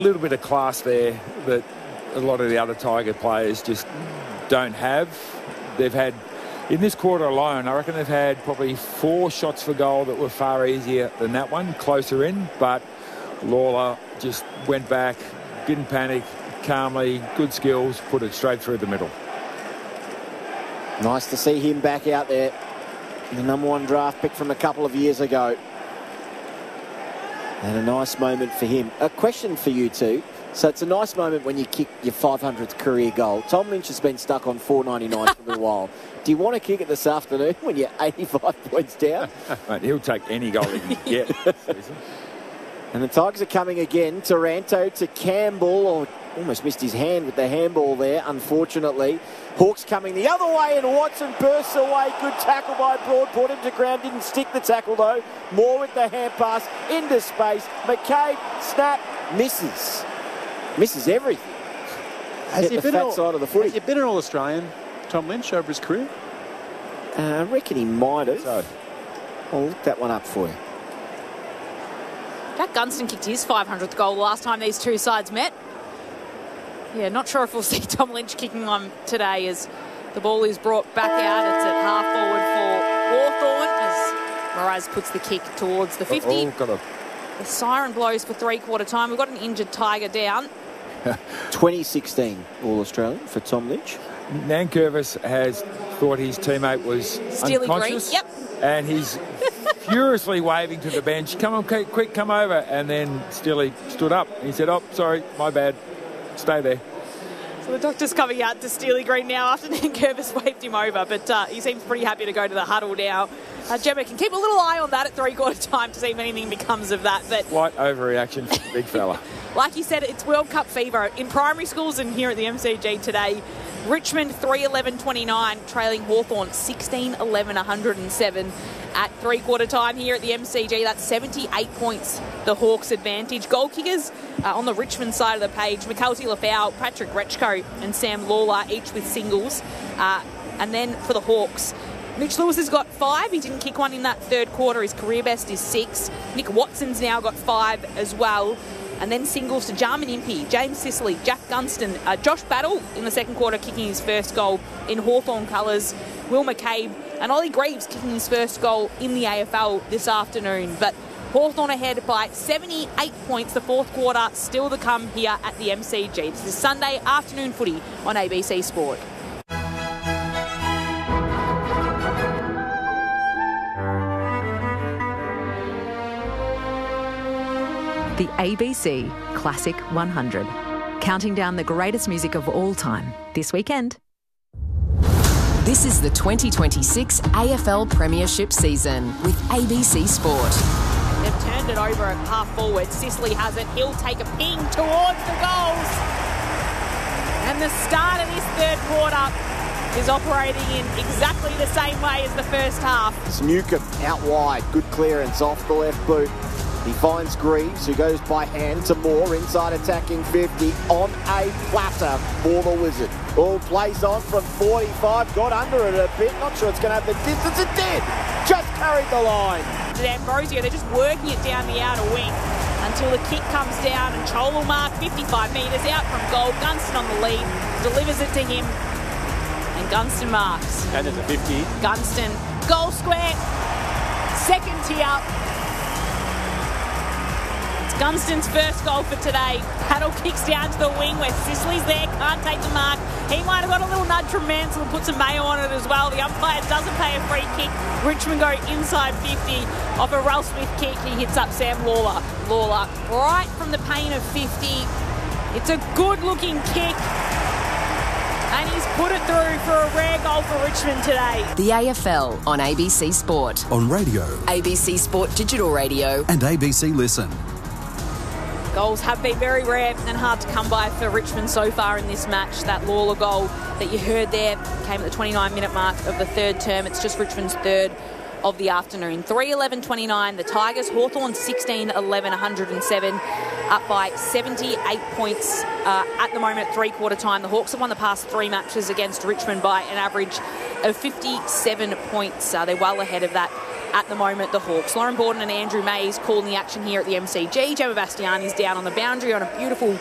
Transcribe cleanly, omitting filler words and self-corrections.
A little bit of class there that a lot of the other Tiger players just don't have. They've had, in this quarter alone, I reckon they've had probably 4 shots for goal that were far easier than that one, closer in, but Lawler just went back, didn't panic, calmly, good skills, put it straight through the middle. Nice to see him back out there. The #1 draft pick from a couple of years ago. And a nice moment for him. A question for you two. So it's a nice moment when you kick your 500th career goal. Tom Lynch has been stuck on 499 for a little while. Do you want to kick it this afternoon when you're 85 points down? Mate, he'll take any goal he can get. And the Tigers are coming again. Taranto to Campbell. Oh, almost missed his hand with the handball there, unfortunately. Hawks coming the other way, and Watson bursts away. Good tackle by Broad. Brought him to ground. Didn't stick the tackle, though. Moore with the hand pass into space. McCabe, snap, misses. Misses everything. Has he been side of the footy. Has he been an All-Australian, Tom Lynch, over his career? I reckon he might have. So, I'll look that one up for you. Jack Gunston kicked his 500th goal the last time these two sides met. Yeah, not sure if we'll see Tom Lynch kicking on today as the ball is brought back out. It's at half forward for Hawthorn as Moraz puts the kick towards the 50. The siren blows for three-quarter time. We've got an injured Tiger down. 2016 All-Australian for Tom Lynch. Nankervis has thought his teammate was Steely unconscious. Green, yep. And he's furiously waving to the bench, come on, quick, come over. And then Steely stood up. He said, oh, sorry, my bad. Stay there. So the doctor's coming out to Steely Green now after Nankervis waved him over, but he seems pretty happy to go to the huddle now. Gemma can keep a little eye on that at three-quarter time to see if anything becomes of that. But slight overreaction for the big fella. Like you said, it's World Cup fever in primary schools and here at the MCG today. Richmond 3-11-29, trailing Hawthorn 16-11-107 at three-quarter time here at the MCG. That's 78 points, the Hawks' advantage. Goal kickers on the Richmond side of the page, McKelty Lafau, Patrick Rechko and Sam Lawler, each with singles. And then for the Hawks, Mitch Lewis has got 5. He didn't kick one in that third quarter. His career best is 6. Nick Watson's now got 5 as well. And then singles to Jarman Impey, James Sicily, Jack Gunston, Josh Battle in the second quarter kicking his first goal in Hawthorn colours, Will McCabe and Ollie Greaves kicking his first goal in the AFL this afternoon. But Hawthorn ahead by 78 points, the fourth quarter still to come here at the MCG. This is Sunday afternoon footy on ABC Sport. The ABC Classic 100, counting down the greatest music of all time this weekend. This is the 2026 AFL Premiership season with ABC Sport. They've turned it over at half forward. Sicily has it. He'll take a ping towards the goals. And the start of this third quarter is operating in exactly the same way as the first half. It's Newcomb out wide. Good clearance off the left boot. He finds Greaves, who goes by hand to Moore, inside attacking 50, on a platter for the Wizard. All plays on from 45, got under it a bit, not sure it's going to have the distance, it did! Just carried the line. Ambrosio, they're just working it down the outer wing until the kick comes down and Chol will mark 55 metres out from goal. Gunston on the lead, delivers it to him, and Gunston marks. And there's a 50. Gunston, goal square, second tee up. Gunston's first goal for today. Paddle kicks down to the wing where Sicily's there, can't take the mark. He might have got a little nudge from Mansell and put some mayo on it as well. The umpire doesn't pay a free kick. Richmond go inside 50 off a Ralph Smith kick. He hits up Sam Lawler. Lawler right from the paint of 50. It's a good looking kick. And he's put it through for a rare goal for Richmond today. The AFL on ABC Sport. On radio. ABC Sport Digital Radio. And ABC Listen. Goals have been very rare and hard to come by for Richmond so far in this match. That Lawler goal that you heard there came at the 29-minute mark of the third term. It's just Richmond's third of the afternoon. 3-11-29, the Tigers. Hawthorn 16-11-107, up by 78 points at the moment at three-quarter time. The Hawks have won the past 3 matches against Richmond by an average of 57 points. They're well ahead of that at the moment, the Hawks. Lauren Borden and Andrew Mays calling the action here at the MCG. Gemma Bastiani's down on the boundary on a beautiful